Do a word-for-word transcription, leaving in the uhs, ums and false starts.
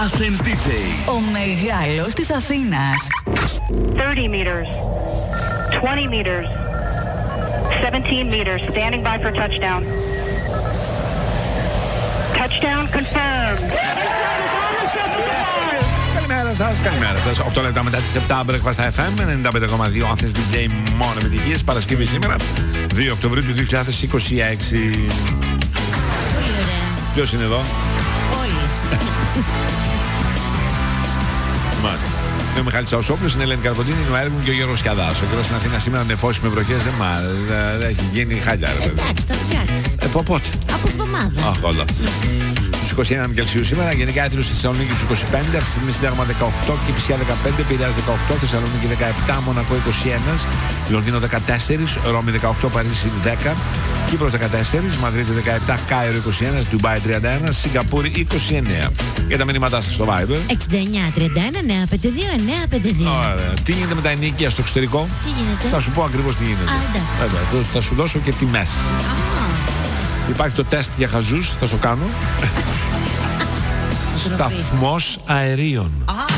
Athens ντι τζέι. Ο μεγάλος της Αθήνας. thirty meters. twenty meters. seventeen meters. Standing by for touchdown. Touchdown confirmed. Καλημέρα σας, καλημέρα σας. οκτώ λεπτά μετά τις επτά, Breakfast εφ εμ ενενήντα πέντε κόμμα δύο, Athens ντι τζέι, μόνο επιτυχίες. Παρασκευή σήμερα, δύο Οκτωβρίου του δύο χιλιάδες είκοσι έξι. Πολύ ωραία. Ποιος είναι εδώ? Όλοι. Μάλιστα. Είναι ο Μιχάλης Αουσόπουλος, είναι η Ελένη Καρποντίνη, είναι ο Έργουν και ο Γιώργος Κιαδάς. Ο καιρός στην Αθήνα σήμερα νεφώσει με βροχές, δεν μα δεν έχει γίνει χάλια. Ρε, Εντάξει, θα φτιάξει. ε, από πότε? Από εβδομάδα. Αχ, όλα. Στους είκοσι ένα Κελσίου σήμερα, γενικά έθνος στη Θεσσαλονίκη στους είκοσι πέντε, αυτή τη στιγμή Σύνταγμα δεκαοκτώ, Κηφισιά δεκαπέντε, Πειραιάς δεκαοκτώ, Θεσσαλονίκη δεκαεπτά, Μονακό είκοσι ένα, Λονδίνο δεκατέσσερα, Ρώμη δεκαοκτώ, Παρίσι δέκα, Κύπρος δεκατέσσερα, Μαδρίτη δεκαεπτά, Κάιρο είκοσι ένα, Ντουμπάι τριάντα ένα, Σιγκαπούρη είκοσι εννέα. Για τα μηνύματά σας στο Viber. εξήντα εννιά τριάντα ένα εννιακόσια πενήντα δύο εννιακόσια πενήντα δύο. Ωραία. Τι γίνεται με τα ενίκια στο εξωτερικό? Τι γίνεται? Θα σου πω ακριβώς τι γίνεται. Α, εντάξει. Βέβαια, θα σου δώσω και τιμές. Α, Υπάρχει το τεστ για χαζούς, θα στο κάνω. Σταθμός αερίων. α,